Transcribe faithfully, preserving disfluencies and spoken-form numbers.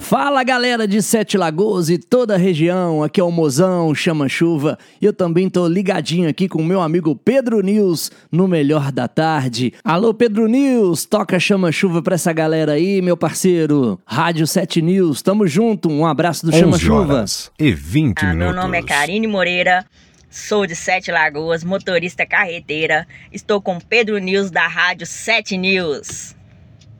Fala galera de Sete Lagoas e toda a região, aqui é o Mozão Chama Chuva e eu também tô ligadinho aqui com o meu amigo Pedro News no Melhor da Tarde. Alô Pedro News, toca Chama Chuva pra essa galera aí, meu parceiro. Rádio Sete News, tamo junto, um abraço do Chama Chuva. E vinte ah, minutos. Meu nome é Karine Moreira, sou de Sete Lagoas, motorista carreteira. Estou com Pedro News da Rádio Sete News.